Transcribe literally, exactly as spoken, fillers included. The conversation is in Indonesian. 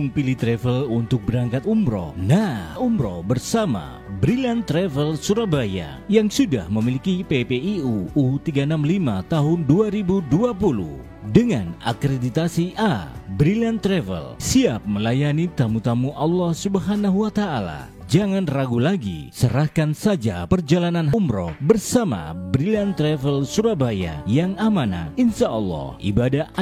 Belum pilih travel untuk berangkat umroh? Nah, umroh bersama Brilliant Travel Surabaya yang sudah memiliki P P I U U tiga enam lima tahun dua ribu dua puluh. Dengan akreditasi A, Brilliant Travel siap melayani tamu-tamu Allah Subhanahu wa Ta'ala. Jangan ragu lagi, serahkan saja perjalanan umroh bersama Brilliant Travel Surabaya yang amanah. Insya Allah ibadah